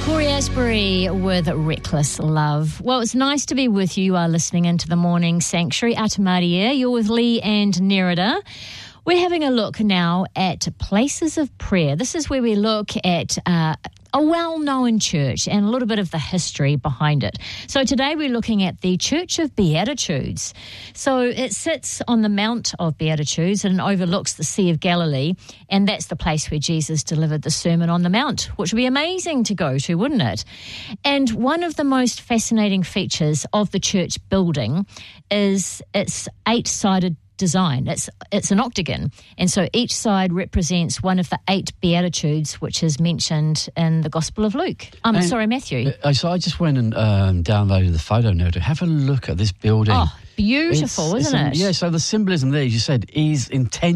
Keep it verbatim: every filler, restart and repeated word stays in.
Corey Asbury with Reckless Love. Well, it's nice to be with you. You are listening into the Morning Sanctuary. Atamaria, you're with Lee and Nerida. We're having a look now at places of prayer. This is where we look at uh, a well-known church and a little bit of the history behind it. So today we're looking at the Church of Beatitudes. So it sits on the Mount of Beatitudes and overlooks the Sea of Galilee, and that's the place where Jesus delivered the Sermon on the Mount, which would be amazing to go to, wouldn't it? And one of the most fascinating features of the church building is its eight-sided design. It's it's an octagon, and so each side represents one of the eight Beatitudes, which is mentioned in the Gospel of Luke. I'm and, sorry, Matthew. Uh, so I just went and um, downloaded the photo now to have a look at this building. Oh, beautiful, it's, isn't it's it? A, yeah, so the symbolism there, as you said, is intense.